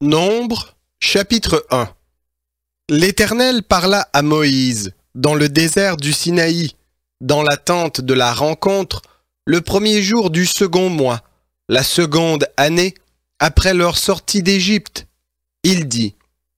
Nombre, chapitre 1. L'Éternel parla à Moïse dans le désert du Sinaï, dans la tente de la rencontre, le premier jour du second mois, la seconde année, après leur sortie d'Égypte. Il dit: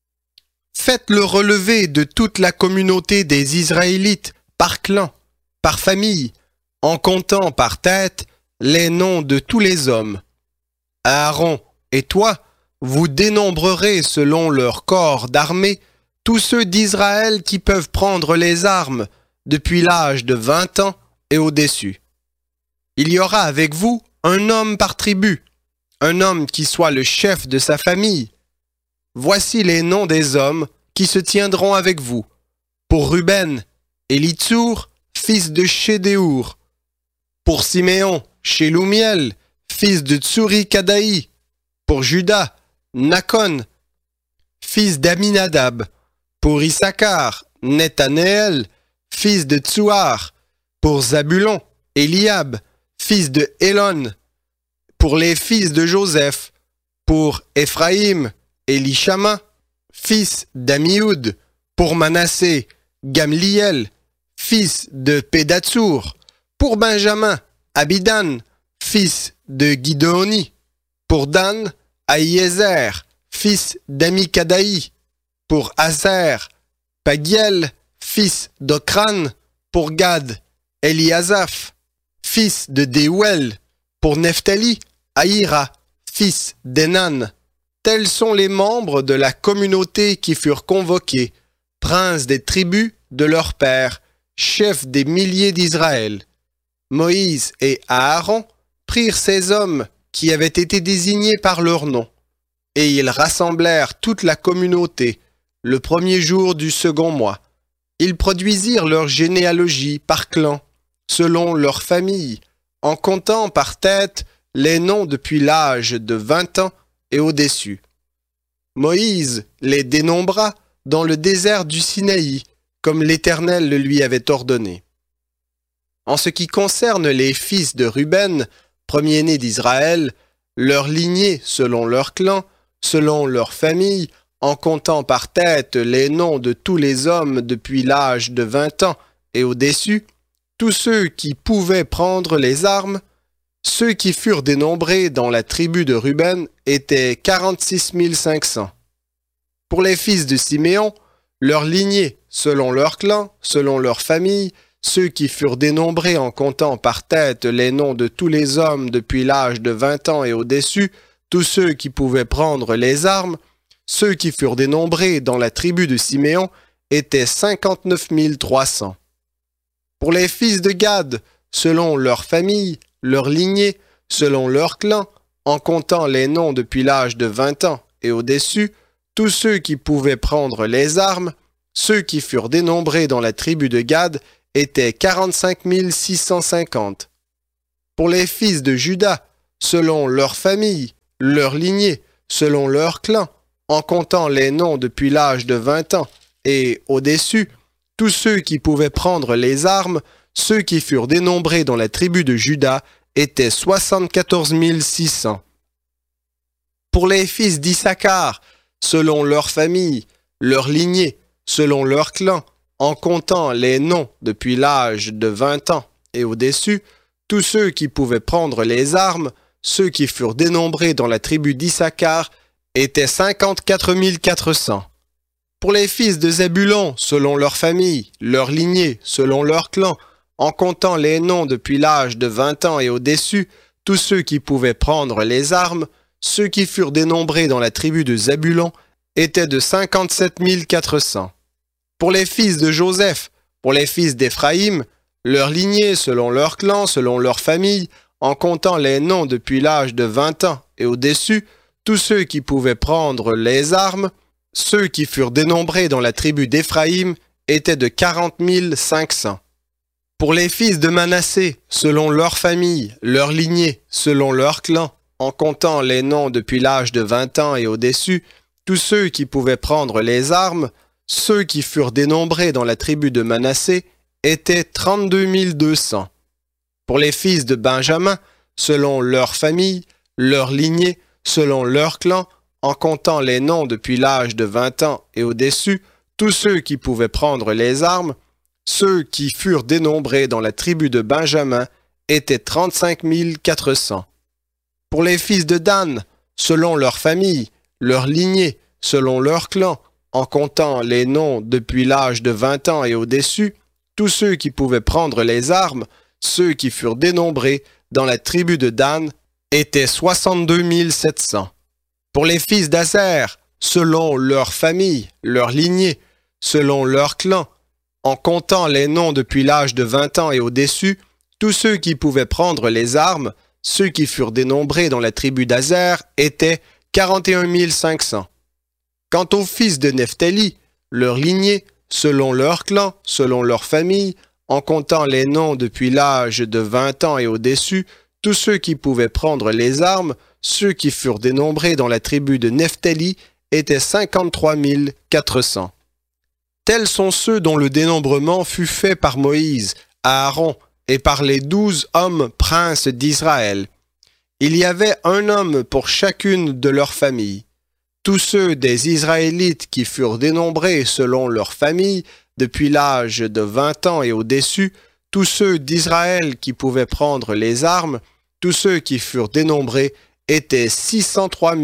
Faites le relevé de toute la communauté des Israélites, par clan, par famille, en comptant par tête les noms de tous les hommes. Aaron et toi, vous dénombrerez selon leur corps d'armée tous ceux d'Israël qui peuvent prendre les armes depuis l'âge de 20 ans et au-dessus. Il y aura avec vous un homme par tribu, un homme qui soit le chef de sa famille. Voici les noms des hommes qui se tiendront avec vous. Pour Ruben, Élitsur, fils de Chédéour. Pour Siméon, Shelumiel, fils de Tsuri-Kadaï. Pour Juda, Nakon, fils d'Aminadab. Pour Issachar, Nethanéel, fils de Tsuar. Pour Zabulon, Eliab, fils de Hélon. Pour les fils de Joseph. Pour Éphraïm, Élishama, fils d'Amioud. Pour Manassé, Gamliel, fils de Pédatsour. Pour Benjamin, Abidan, fils de Guidéoni. Pour Dan, Aïézer, fils d'Amikadaï. Pour Aser, Pagiel, fils d'Okran. Pour Gad, Eliasaph, fils de Déouel. Pour Nephtali, Aïra, fils d'Enan. Tels sont les membres de la communauté qui furent convoqués, princes des tribus de leurs pères, chefs des milliers d'Israël. Moïse et Aaron prirent ces hommes qui avaient été désignés par leur nom, et ils rassemblèrent toute la communauté le premier jour du second mois. Ils produisirent leur généalogie par clan, selon leur famille, en comptant par tête les noms depuis l'âge de 20 ans et au-dessus. Moïse les dénombra dans le désert du Sinaï, comme l'Éternel le lui avait ordonné. En ce qui concerne les fils de Ruben, premier-né d'Israël, leur lignée selon leur clan, selon leur famille, en comptant par tête les noms de tous les hommes depuis l'âge de 20 ans et au-dessus, tous ceux qui pouvaient prendre les armes, ceux qui furent dénombrés dans la tribu de Ruben étaient 46 500. Pour les fils de Siméon, leur lignée, selon leur clan, selon leur famille, ceux qui furent dénombrés en comptant par tête les noms de tous les hommes depuis l'âge de 20 ans et au-dessus, tous ceux qui pouvaient prendre les armes, ceux qui furent dénombrés dans la tribu de Siméon étaient 59 300. Pour les fils de Gad, selon leur famille, leur lignée, selon leur clan, en comptant les noms depuis l'âge de 20 ans et au-dessus, tous ceux qui pouvaient prendre les armes, ceux qui furent dénombrés dans la tribu de Gad étaient 45 650. Pour les fils de Juda, selon leur famille, leur lignée, selon leur clan, en comptant les noms depuis l'âge de 20 ans et au-dessus, tous ceux qui pouvaient prendre les armes, ceux qui furent dénombrés dans la tribu de Juda, étaient 74 600. Pour les fils d'Issachar, selon leur famille, leur lignée, selon leur clan, en comptant les noms depuis l'âge de 20 ans et au-dessus, tous ceux qui pouvaient prendre les armes, ceux qui furent dénombrés dans la tribu d'Issachar, étaient 54 400. Pour les fils de Zébulon, selon leur famille, leur lignée, selon leur clan, en comptant les noms depuis l'âge de 20 ans et au-dessus, tous ceux qui pouvaient prendre les armes, ceux qui furent dénombrés dans la tribu de Zabulon, étaient de 57 400. Pour les fils de Joseph, pour les fils d'Éphraïm, leur lignée, selon leur clan, selon leur famille, en comptant les noms depuis l'âge de 20 ans et au-dessus, tous ceux qui pouvaient prendre les armes, ceux qui furent dénombrés dans la tribu d'Éphraïm, étaient de 40 500. Pour les fils de Manassé, selon leur famille, leur lignée, selon leur clan, en comptant les noms depuis l'âge de 20 ans et au-dessus, tous ceux qui pouvaient prendre les armes, ceux qui furent dénombrés dans la tribu de Manassé, étaient 32 200. Pour les fils de Benjamin, selon leur famille, leur lignée, selon leur clan, en comptant les noms depuis l'âge de 20 ans et au-dessus, tous ceux qui pouvaient prendre les armes, ceux qui furent dénombrés dans la tribu de Benjamin étaient 35 400. Pour les fils de Dan, selon leur famille, leur lignée, selon leur clan, en comptant les noms depuis l'âge de 20 ans et au-dessus, tous ceux qui pouvaient prendre les armes, ceux qui furent dénombrés dans la tribu de Dan, étaient 62 700. Pour les fils d'Aser, selon leur famille, leur lignée, selon leur clan, en comptant les noms depuis l'âge de 20 ans et au-dessus, tous ceux qui pouvaient prendre les armes, ceux qui furent dénombrés dans la tribu d'Aser, étaient 41 500. Quant aux fils de Nephtali, leur lignée, selon leur clan, selon leur famille, en comptant les noms depuis l'âge de 20 ans et au-dessus, tous ceux qui pouvaient prendre les armes, ceux qui furent dénombrés dans la tribu de Nephtali, étaient 53 400. Tels sont ceux dont le dénombrement fut fait par Moïse, Aaron, et par les 12 hommes princes d'Israël. Il y avait un homme pour chacune de leurs familles. Tous ceux des Israélites qui furent dénombrés selon leur famille, depuis l'âge de 20 ans et au-dessus, tous ceux d'Israël qui pouvaient prendre les armes, tous ceux qui furent dénombrés étaient 603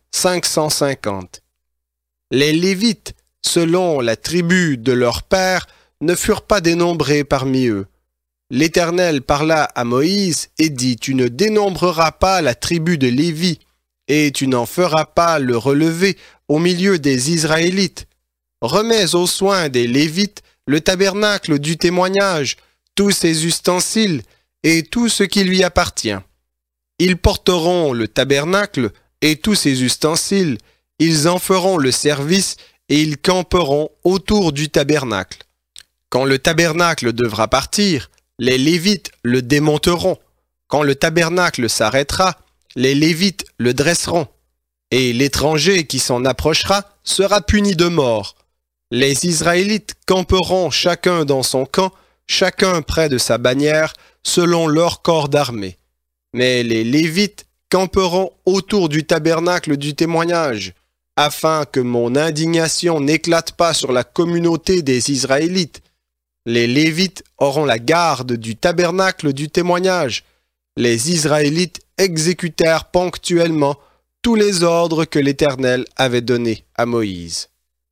550. Les Lévites, selon la tribu de leur père, ne furent pas dénombrés parmi eux. L'Éternel parla à Moïse et dit, « Tu ne dénombreras pas la tribu de Lévi, et tu n'en feras pas le relevé au milieu des Israélites. Remets aux soins des Lévites le tabernacle du témoignage, tous ses ustensiles et tout ce qui lui appartient. Ils porteront le tabernacle et tous ses ustensiles, ils en feront le service et ils camperont autour du tabernacle. Quand le tabernacle devra partir, les Lévites le démonteront. Quand le tabernacle s'arrêtera, les Lévites le dresseront. Et l'étranger qui s'en approchera sera puni de mort. Les Israélites camperont chacun dans son camp, chacun près de sa bannière, selon leur corps d'armée. Mais les Lévites camperont autour du tabernacle du témoignage, afin que mon indignation n'éclate pas sur la communauté des Israélites. Les Lévites auront la garde du tabernacle du témoignage. Les Israélites exécutèrent ponctuellement tous les ordres que l'Éternel avait donnés à Moïse.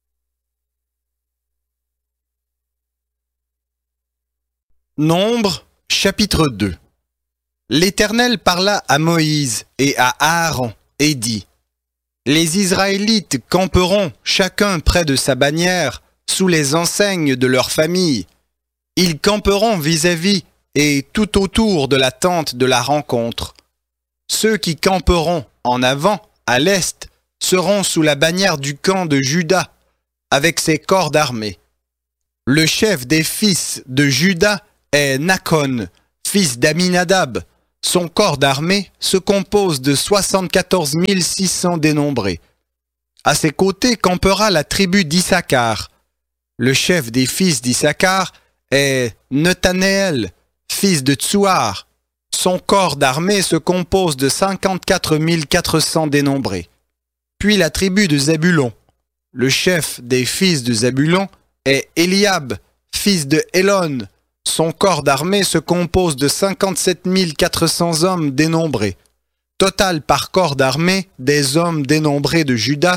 Nombre, chapitre 2. L'Éternel parla à Moïse et à Aaron et dit, « Les Israélites camperont chacun près de sa bannière, sous les enseignes de leur famille. Ils camperont vis-à-vis et tout autour de la tente de la rencontre. Ceux qui camperont en avant, à l'est, seront sous la bannière du camp de Juda, avec ses corps d'armée. Le chef des fils de Juda est Nakon, fils d'Aminadab. Son corps d'armée se compose de 74 600 dénombrés. À ses côtés campera la tribu d'Issachar. Le chef des fils d'Issachar est Nethanéel, fils de Tsuar. Son corps d'armée se compose de 54 400 dénombrés. Puis la tribu de Zabulon. Le chef des fils de Zabulon est Eliab, fils de Hélon. Son corps d'armée se compose de 57 400 hommes dénombrés. Total par corps d'armée des hommes dénombrés de Juda,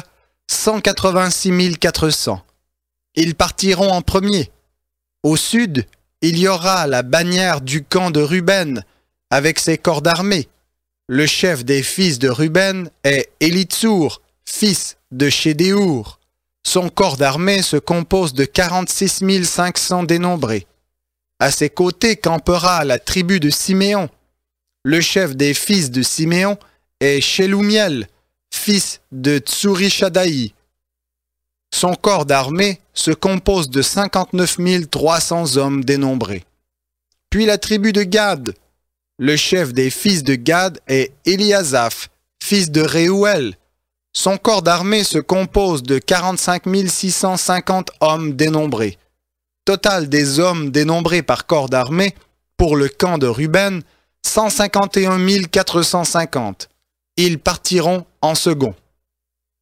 186 400. Ils partiront en premier. Au sud, il y aura la bannière du camp de Ruben, avec ses corps d'armée. Le chef des fils de Ruben est Élitsour, fils de Chédéour. Son corps d'armée se compose de 46 500 dénombrés. À ses côtés campera la tribu de Siméon. Le chef des fils de Siméon est Shelumiel, fils de Tsurishadaï. Son corps d'armée se compose de 59 300 hommes dénombrés. Puis la tribu de Gad. Le chef des fils de Gad est Eliasaph, fils de Réouel. Son corps d'armée se compose de 45 650 hommes dénombrés. Total des hommes dénombrés par corps d'armée pour le camp de Ruben, 151 450. Ils partiront en second.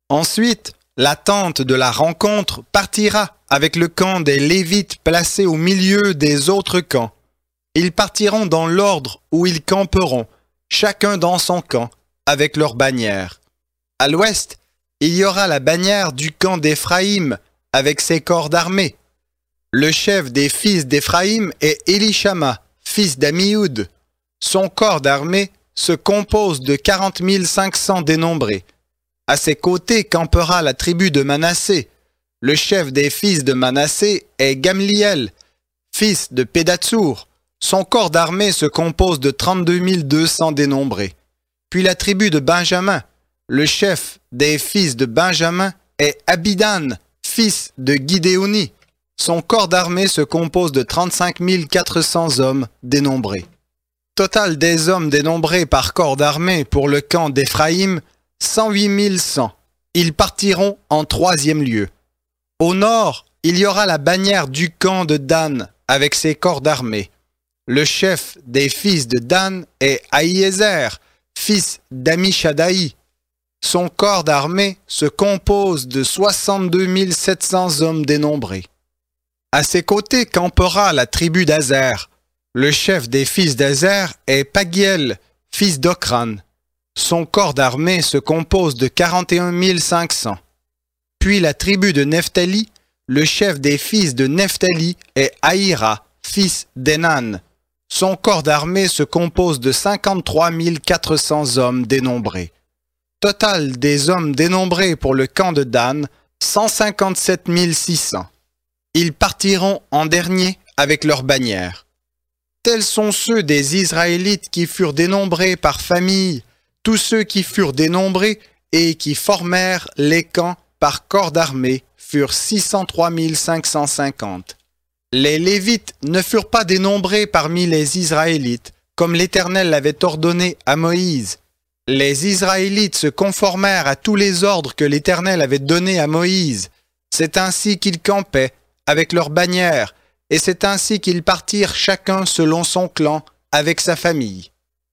Ensuite, la tente de la rencontre partira avec le camp des Lévites placé au milieu des autres camps. Ils partiront dans l'ordre où ils camperont, chacun dans son camp, avec leur bannière. À l'ouest, il y aura la bannière du camp d'Éphraïm, avec ses corps d'armée. Le chef des fils d'Éphraïm est Élishama, fils d'Amioud. Son corps d'armée se compose de 40 500 dénombrés. À ses côtés campera la tribu de Manassé. Le chef des fils de Manassé est Gamliel, fils de Pédatsour. Son corps d'armée se compose de 32 200 dénombrés. Puis la tribu de Benjamin. Le chef des fils de Benjamin est Abidan, fils de Guidéoni. Son corps d'armée se compose de 35 400 hommes dénombrés. Total des hommes dénombrés par corps d'armée pour le camp d'Éphraïm, 108 100. Ils partiront en troisième lieu. Au nord, il y aura la bannière du camp de Dan avec ses corps d'armée. Le chef des fils de Dan est Ahiézer, fils d'Amishadaï. Son corps d'armée se compose de 62 700 hommes dénombrés. À ses côtés campera la tribu d'Azer. Le chef des fils d'Azer est Pagiel, fils d'Okran. Son corps d'armée se compose de 41 500. Puis la tribu de Nephtali, le chef des fils de Nephtali est Aïra, fils d'Enan. Son corps d'armée se compose de 53 400 hommes dénombrés. Total des hommes dénombrés pour le camp de Dan, 157 600. Ils partiront en dernier avec leur bannière. Tels sont ceux des Israélites qui furent dénombrés par famille, tous ceux qui furent dénombrés et qui formèrent les camps par corps d'armée furent 603 550. Les Lévites ne furent pas dénombrés parmi les Israélites, comme l'Éternel l'avait ordonné à Moïse. Les Israélites se conformèrent à tous les ordres que l'Éternel avait donnés à Moïse. C'est ainsi qu'ils campaient, avec leurs bannières, et c'est ainsi qu'ils partirent chacun selon son clan, avec sa famille.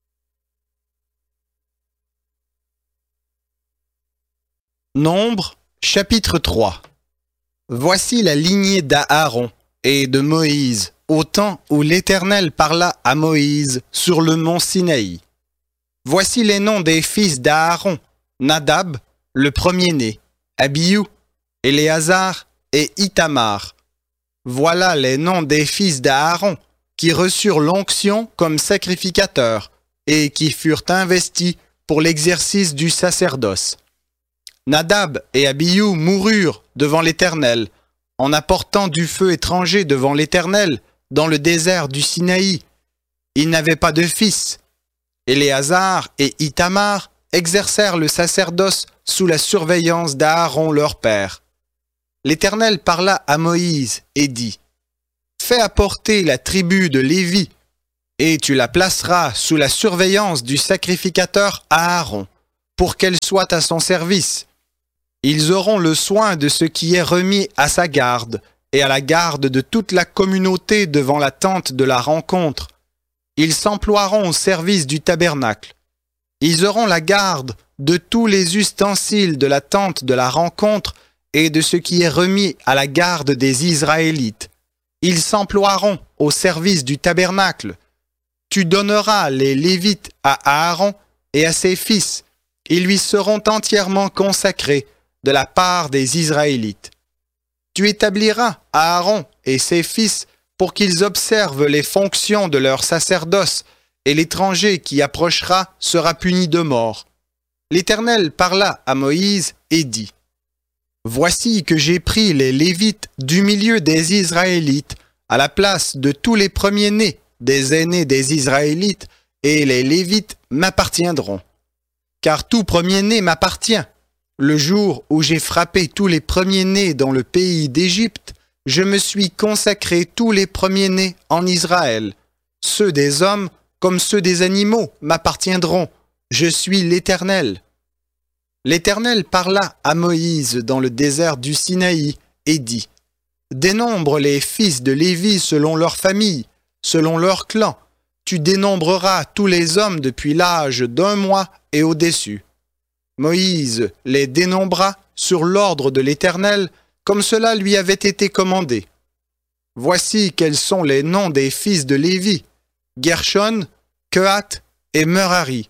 Nombre, chapitre 3. Voici la lignée d'Aaron et de Moïse, au temps où l'Éternel parla à Moïse sur le mont Sinaï. Voici les noms des fils d'Aaron, Nadab, le premier-né, Abihu, Éléazar et Ithamar. Voilà les noms des fils d'Aaron qui reçurent l'onction comme sacrificateurs et qui furent investis pour l'exercice du sacerdoce. Nadab et Abihu moururent devant l'Éternel en apportant du feu étranger devant l'Éternel dans le désert du Sinaï. Ils n'avaient pas de fils. Éléazar et Ithamar exercèrent le sacerdoce sous la surveillance d'Aaron leur père. L'Éternel parla à Moïse et dit : « Fais apporter la tribu de Lévi, et tu la placeras sous la surveillance du sacrificateur Aaron, pour qu'elle soit à son service. Ils auront le soin de ce qui est remis à sa garde, et à la garde de toute la communauté devant la tente de la rencontre. Ils s'emploieront au service du tabernacle. Ils auront la garde de tous les ustensiles de la tente de la rencontre et de ce qui est remis à la garde des Israélites. Ils s'emploieront au service du tabernacle. Tu donneras les Lévites à Aaron et à ses fils. Ils lui seront entièrement consacrés de la part des Israélites. Tu établiras Aaron et ses fils pour qu'ils observent les fonctions de leur sacerdoce, et l'étranger qui approchera sera puni de mort. L'Éternel parla à Moïse et dit : Voici que j'ai pris les Lévites du milieu des Israélites à la place de tous les premiers-nés des aînés des Israélites, et les Lévites m'appartiendront. Car tout premier-né m'appartient. Le jour où j'ai frappé tous les premiers-nés dans le pays d'Égypte, je me suis consacré tous les premiers-nés en Israël. Ceux des hommes comme ceux des animaux m'appartiendront. Je suis l'Éternel. L'Éternel parla à Moïse dans le désert du Sinaï et dit : Dénombre les fils de Lévi selon leur famille, selon leur clan. Tu dénombreras tous les hommes depuis l'âge d'1 mois et au-dessus. Moïse les dénombra sur l'ordre de l'Éternel, comme cela lui avait été commandé. Voici quels sont les noms des fils de Lévi, Gershon, Kehath et Merari.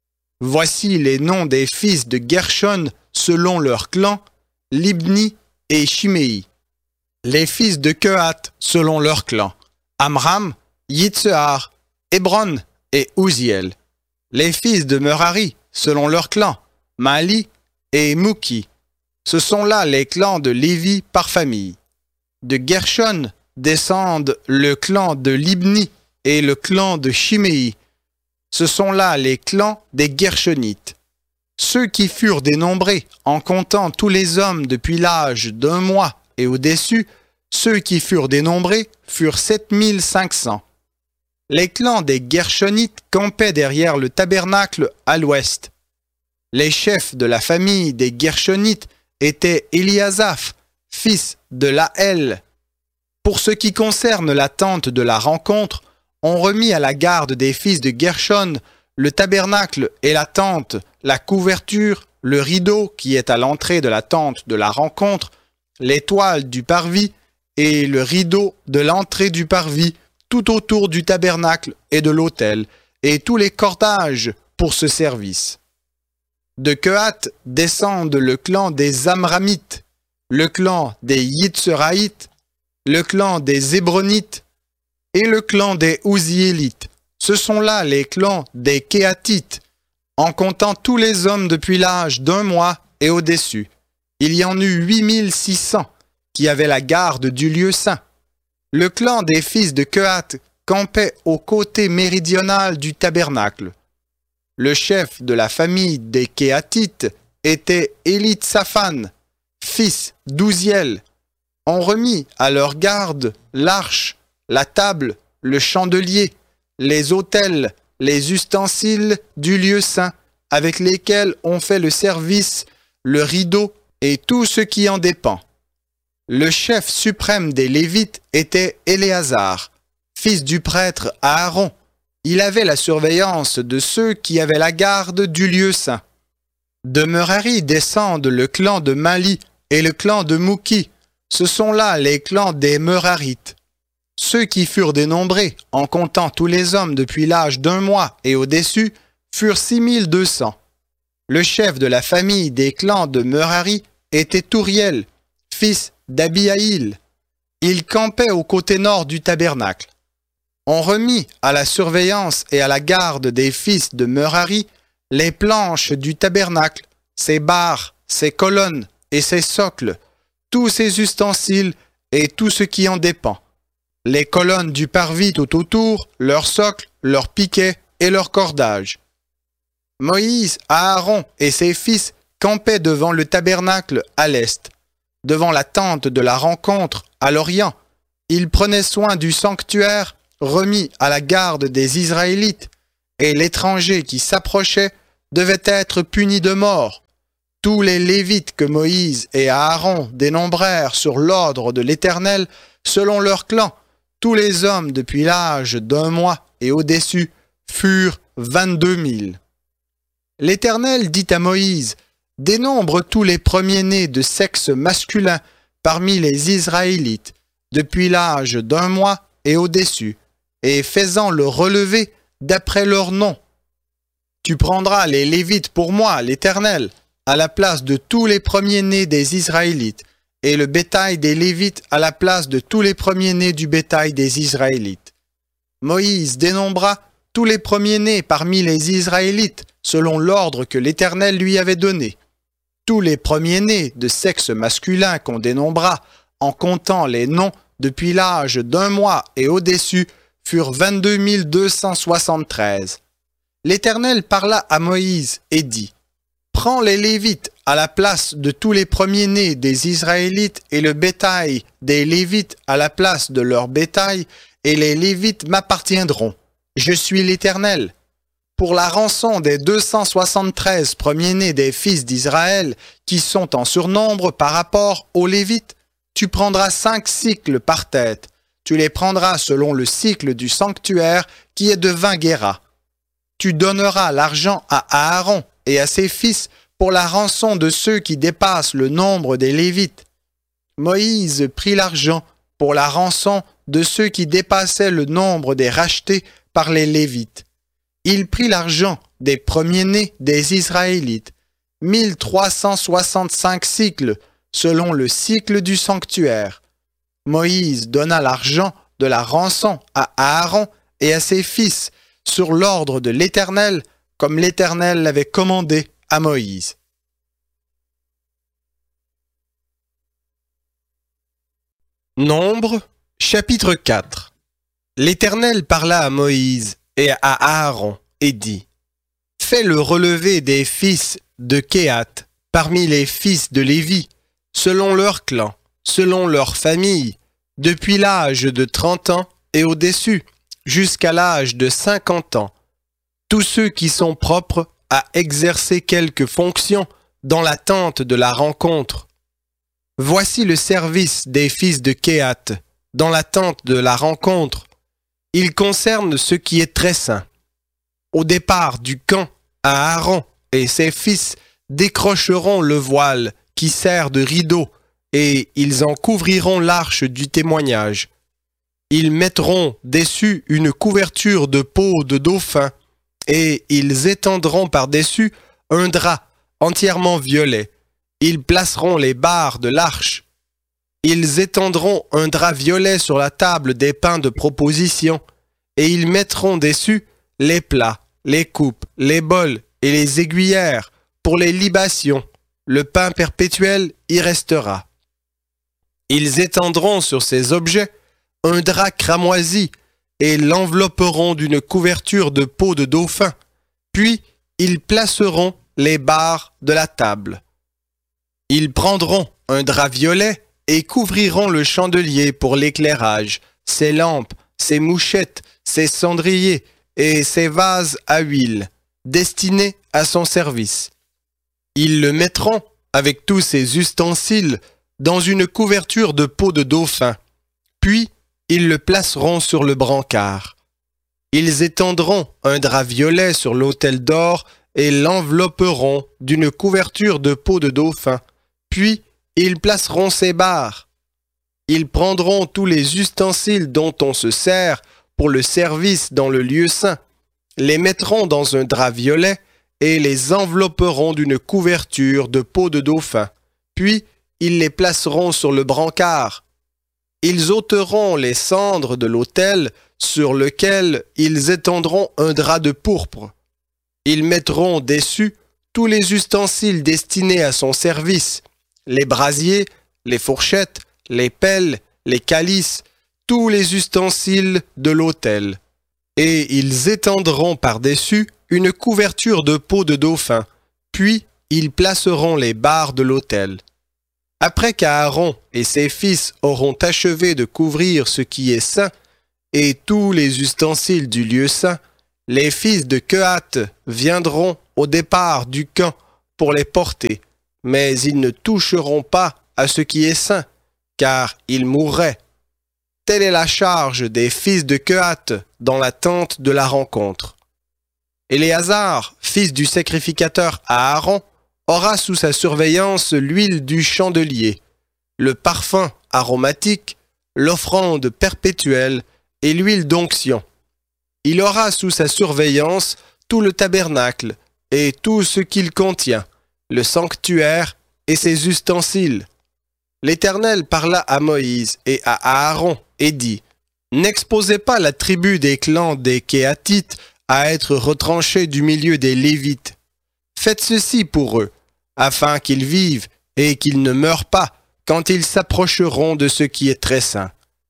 Voici les noms des fils de Gershon selon leur clan, Libni et Shimei. Les fils de Kehath selon leur clan, Amram, Yitzhar, Hébron et Uziel. Les fils de Merari selon leur clan, Mahli et Muki. Ce sont là les clans de Lévi par famille. De Gershon descendent le clan de Libni et le clan de Shimei. Ce sont là les clans des Gershonites. Ceux qui furent dénombrés en comptant tous les hommes depuis l'âge d'1 mois et au-dessus, ceux qui furent dénombrés furent 7500. Les clans des Gershonites campaient derrière le tabernacle à l'ouest. Les chefs de la famille des Gershonites étaient Eliasaph, fils de Laël. Pour ce qui concerne la tente de la rencontre, on remit à la garde des fils de Gershon le tabernacle et la tente, la couverture, le rideau qui est à l'entrée de la tente de la rencontre, les toiles du parvis et le rideau de l'entrée du parvis tout autour du tabernacle et de l'autel, et tous les cordages pour ce service. De Kehath descendent le clan des Amramites, le clan des Yitzharaïtes, le clan des Hébronites et le clan des Uziélites. Ce sont là les clans des Kehathites, en comptant tous les hommes depuis l'âge d'1 mois et au-dessus. Il y en eut 8600 qui avaient la garde du lieu saint. Le clan des fils de Kehath campait au côté méridional du tabernacle. Le chef de la famille des Kehathites était Élitsaphan, fils d'Uziel. On remit à leur garde l'arche, la table, le chandelier, les autels, les ustensiles du lieu saint, avec lesquels on fait le service, le rideau et tout ce qui en dépend. Le chef suprême des Lévites était Éléazar, fils du prêtre Aaron. Il avait la surveillance de ceux qui avaient la garde du lieu saint. De Merari descendent le clan de Mahli et le clan de Muki. Ce sont là les clans des Merarites. Ceux qui furent dénombrés, en comptant tous les hommes depuis l'âge d'1 mois et au-dessus, furent 6200. Le chef de la famille des clans de Merari était Touriel, fils d'Abihaïl. Il campait au côté nord du tabernacle. On remit à la surveillance et à la garde des fils de Merari les planches du tabernacle, ses barres, ses colonnes et ses socles, tous ses ustensiles et tout ce qui en dépend. Les colonnes du parvis tout autour, leurs socles, leurs piquets et leurs cordages. Moïse, Aaron et ses fils campaient devant le tabernacle à l'est, devant la tente de la rencontre à l'orient. Ils prenaient soin du sanctuaire remis à la garde des Israélites, et l'étranger qui s'approchait devait être puni de mort. Tous les Lévites que Moïse et Aaron dénombrèrent sur l'ordre de l'Éternel, selon leur clan, tous les hommes depuis l'âge d'1 mois et au-dessus furent 22 000. L'Éternel dit à Moïse, « Dénombre tous les premiers-nés de sexe masculin parmi les Israélites, depuis l'âge d'1 mois et au-dessus, et fais-en le relevé d'après leur nom. Tu prendras les Lévites pour moi, l'Éternel, à la place de tous les premiers-nés des Israélites, et le bétail des Lévites à la place de tous les premiers-nés du bétail des Israélites. » Moïse dénombra tous les premiers-nés parmi les Israélites, selon l'ordre que l'Éternel lui avait donné. Tous les premiers-nés de sexe masculin qu'on dénombra, en comptant les noms depuis l'âge d'1 mois et au-dessus, furent 22 273. L'Éternel parla à Moïse et dit, « Prends les Lévites à la place de tous les premiers-nés des Israélites et le bétail des Lévites à la place de leur bétail, et les Lévites m'appartiendront. Je suis l'Éternel. Pour la rançon des 273 premiers-nés des fils d'Israël, qui sont en surnombre par rapport aux Lévites, tu prendras 5 cycles par tête. Tu les prendras selon le cycle du sanctuaire, qui est de 20 guéras. Tu donneras l'argent à Aaron et à ses fils pour la rançon de ceux qui dépassent le nombre des Lévites. Moïse prit l'argent pour la rançon de ceux qui dépassaient le nombre des rachetés par les Lévites. Il prit l'argent des premiers-nés des Israélites, 1365 cycles, selon le cycle du sanctuaire. Moïse donna l'argent de la rançon à Aaron et à ses fils, sur l'ordre de l'Éternel, comme l'Éternel l'avait commandé à Moïse. Nombre, chapitre 4. L'Éternel parla à Moïse et à Aaron et dit : Fais le relevé des fils de Kehath parmi les fils de Lévi, selon leur clan, selon leur famille, depuis l'âge de 30 ans et au-dessus, jusqu'à l'âge de 50 ans. Tous ceux qui sont propres à exercer quelque fonction dans la tente de la rencontre. Voici le service des fils de Kehath dans la tente de la rencontre. Il concerne ce qui est très saint. Au départ du camp, Aaron et ses fils décrocheront le voile qui sert de rideau et ils en couvriront l'arche du témoignage. Ils mettront dessus une couverture de peau de dauphin et ils étendront par-dessus un drap entièrement violet. Ils placeront les barres de l'arche. Ils étendront un drap violet sur la table des pains de proposition et ils mettront dessus les plats, les coupes, les bols et les aiguillères pour les libations. Le pain perpétuel y restera. Ils étendront sur ces objets un drap cramoisi et l'envelopperont d'une couverture de peau de dauphin. Puis ils placeront les barres de la table. Ils prendront un drap violet et couvriront le chandelier pour l'éclairage, ses lampes, ses mouchettes, ses cendriers et ses vases à huile, destinés à son service. Ils le mettront, avec tous ses ustensiles, dans une couverture de peau de dauphin. Puis, ils le placeront sur le brancard. Ils étendront un drap violet sur l'autel d'or et l'envelopperont d'une couverture de peau de dauphin. Puis, ils placeront ses barres. Ils prendront tous les ustensiles dont on se sert pour le service dans le lieu saint, les mettront dans un drap violet et les envelopperont d'une couverture de peau de dauphin. Puis, ils les placeront sur le brancard. Ils ôteront les cendres de l'autel sur lequel ils étendront un drap de pourpre. Ils mettront dessus tous les ustensiles destinés à son service, les brasiers, les fourchettes, les pelles, les calices, tous les ustensiles de l'autel. Et ils étendront par-dessus une couverture de peau de dauphin, puis ils placeront les barres de l'autel. Après qu'Aaron et ses fils auront achevé de couvrir ce qui est saint et tous les ustensiles du lieu saint, les fils de Kehath viendront au départ du camp pour les porter, mais ils ne toucheront pas à ce qui est saint, car ils mourraient. Telle est la charge des fils de Kehath dans la tente de la rencontre. Éléazar, fils du sacrificateur Aaron, aura sous sa surveillance l'huile du chandelier, le parfum aromatique, l'offrande perpétuelle et l'huile d'onction. Il aura sous sa surveillance tout le tabernacle et tout ce qu'il contient, le sanctuaire et ses ustensiles. L'Éternel parla à Moïse et à Aaron et dit : N'exposez pas la tribu des clans des Kéhathites à être retranchée du milieu des Lévites. Faites ceci pour eux, afin qu'ils vivent et qu'ils ne meurent pas quand ils s'approcheront de ce qui est très saint.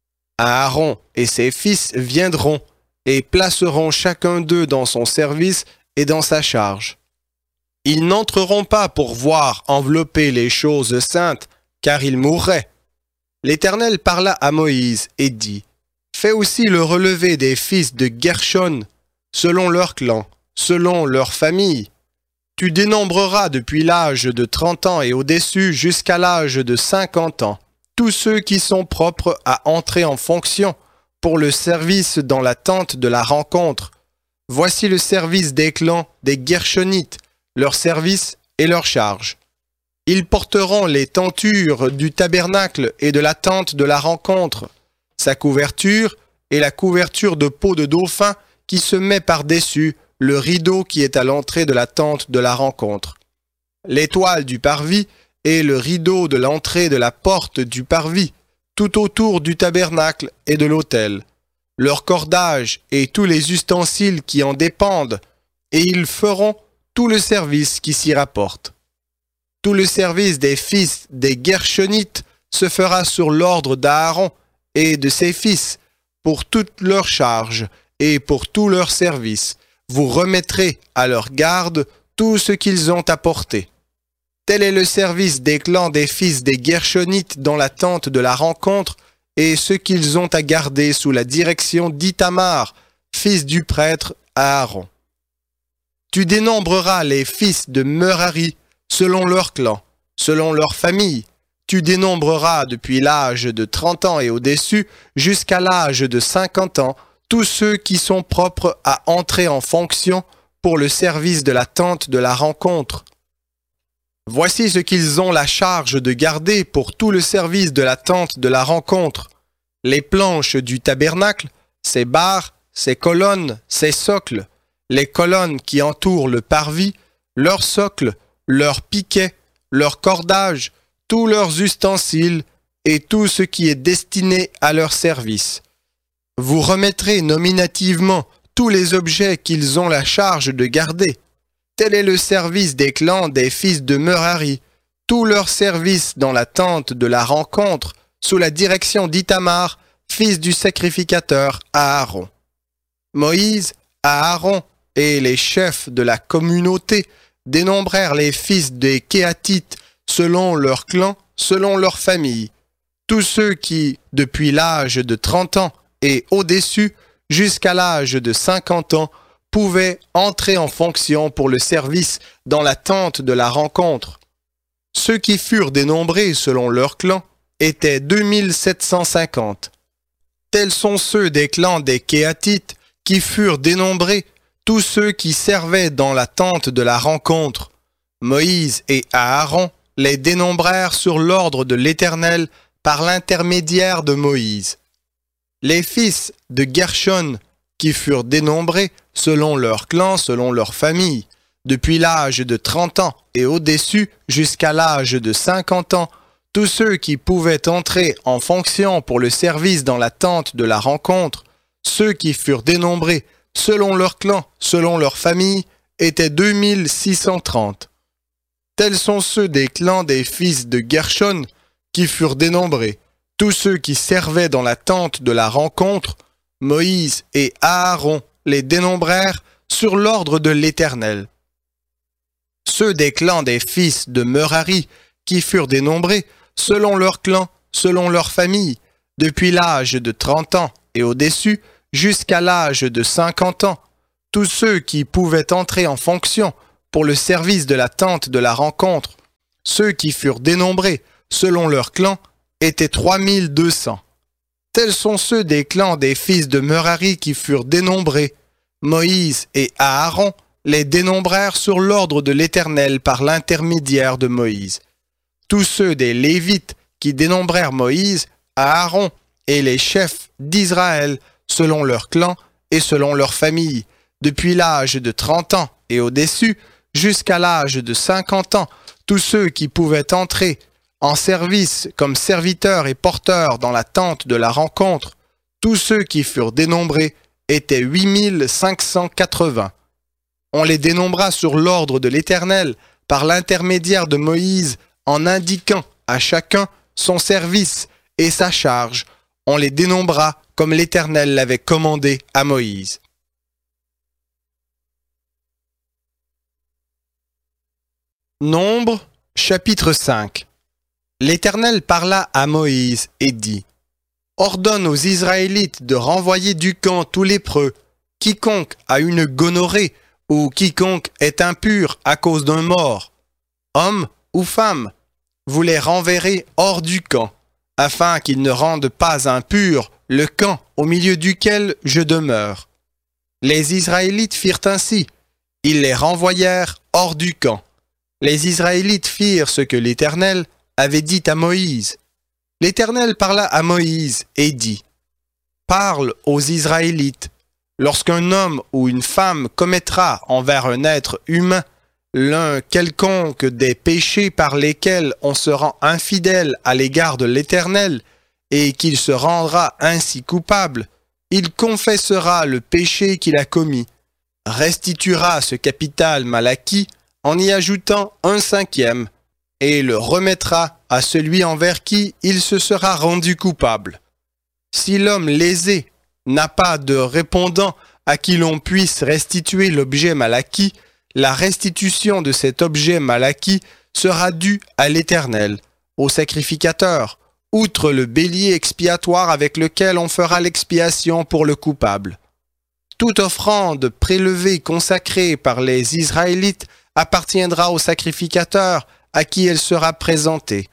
Aaron et ses fils viendront et placeront chacun d'eux dans son service et dans sa charge. Ils n'entreront pas pour voir envelopper les choses saintes, car ils mourraient. L'Éternel parla à Moïse et dit : Fais aussi le relevé des fils de Gershon, selon leur clan, selon leur famille. Tu dénombreras depuis l'âge de 30 ans et au-dessus jusqu'à l'âge de 50 ans, tous ceux qui sont propres à entrer en fonction pour le service dans la tente de la rencontre. Voici le service des clans des Gershonites. Leur service et leurs charges. Ils porteront les tentures du tabernacle et de la tente de la rencontre, sa couverture et la couverture de peau de dauphin qui se met par-dessus le rideau qui est à l'entrée de la tente de la rencontre, l'étoile du parvis et le rideau de l'entrée de la porte du parvis, tout autour du tabernacle et de l'autel, leur cordage et tous les ustensiles qui en dépendent, et ils feront tout le service qui s'y rapporte. Tout le service des fils des Guershonites se fera sur l'ordre d'Aaron et de ses fils, pour toutes leurs charges et pour tout leur service. Vous remettrez à leur garde tout ce qu'ils ont apporté. Tel est le service des clans des fils des Guershonites dans la tente de la rencontre et ce qu'ils ont à garder sous la direction d'Ithamar, fils du prêtre Aaron. Tu dénombreras les fils de Merari selon leur clan, selon leur famille. Tu dénombreras depuis l'âge de 30 ans et au-dessus jusqu'à l'âge de 50 ans tous ceux qui sont propres à entrer en fonction pour le service de la tente de la rencontre. Voici ce qu'ils ont la charge de garder pour tout le service de la tente de la rencontre. Les planches du tabernacle, ses barres, ses colonnes, ses socles, les colonnes qui entourent le parvis, leurs socles, leurs piquets, leurs cordages, tous leurs ustensiles et tout ce qui est destiné à leur service. Vous remettrez nominativement tous les objets qu'ils ont la charge de garder. Tel est le service des clans des fils de Merari, tout leur service dans la tente de la rencontre, sous la direction d'Ithamar, fils du sacrificateur Aaron. Moïse, Aaron et les chefs de la communauté dénombrèrent les fils des Kéatites selon leur clan, selon leur famille, tous ceux qui, depuis l'âge de 30 ans et au-dessus, jusqu'à l'âge de 50 ans, pouvaient entrer en fonction pour le service dans la tente de la rencontre. Ceux qui furent dénombrés selon leur clan étaient 2750. Tels sont ceux des clans des Kéatites qui furent dénombrés, tous ceux qui servaient dans la tente de la rencontre. Moïse et Aaron les dénombrèrent sur l'ordre de l'Éternel par l'intermédiaire de Moïse. Les fils de Gershon qui furent dénombrés selon leur clan, selon leur famille, depuis l'âge de 30 ans et au-dessus jusqu'à l'âge de 50 ans, tous ceux qui pouvaient entrer en fonction pour le service dans la tente de la rencontre, ceux qui furent dénombrés selon leur clan, selon leur famille, étaient 2630. Tels sont ceux des clans des fils de Gershon qui furent dénombrés, tous ceux qui servaient dans la tente de la rencontre. Moïse et Aaron les dénombrèrent sur l'ordre de l'Éternel. Ceux des clans des fils de Merari qui furent dénombrés selon leur clan, selon leur famille, depuis l'âge de 30 ans et au-dessus jusqu'à l'âge de 50 ans, tous ceux qui pouvaient entrer en fonction pour le service de la tente de la rencontre, ceux qui furent dénombrés selon leur clan, étaient 3200. Tels sont ceux des clans des fils de Merari qui furent dénombrés. Moïse et Aaron les dénombrèrent sur l'ordre de l'Éternel par l'intermédiaire de Moïse. Tous ceux des Lévites qui dénombrèrent Moïse, Aaron et les chefs d'Israël selon leur clan et selon leur famille, depuis l'âge de 30 ans et au-dessus, jusqu'à l'âge de 50 ans, tous ceux qui pouvaient entrer en service comme serviteurs et porteurs dans la tente de la rencontre, tous ceux qui furent dénombrés étaient 8580. On les dénombra sur l'ordre de l'Éternel par l'intermédiaire de Moïse en indiquant à chacun son service et sa charge. On les dénombra comme l'Éternel l'avait commandé à Moïse. Nombre, chapitre 5. L'Éternel parla à Moïse et dit : Ordonne aux Israélites de renvoyer du camp tout lépreux, quiconque a une gonorrhée ou quiconque est impur à cause d'un mort, homme ou femme. Vous les renverrez hors du camp, afin qu'ils ne rendent pas impur le camp au milieu duquel je demeure. Les Israélites firent ainsi, ils les renvoyèrent hors du camp. Les Israélites firent ce que l'Éternel avait dit à Moïse. L'Éternel parla à Moïse et dit, « Parle aux Israélites. Lorsqu'un homme ou une femme commettra envers un être humain l'un quelconque des péchés par lesquels on se rend infidèle à l'égard de l'Éternel, et qu'il se rendra ainsi coupable, il confessera le péché qu'il a commis, restituera ce capital mal acquis en y ajoutant 1/5, et le remettra à celui envers qui il se sera rendu coupable. Si l'homme lésé n'a pas de répondant à qui l'on puisse restituer l'objet mal acquis, la restitution de cet objet mal acquis sera due à l'Éternel, au sacrificateur, outre le bélier expiatoire avec lequel on fera l'expiation pour le coupable. Toute offrande prélevée consacrée par les Israélites appartiendra au sacrificateur à qui elle sera présentée.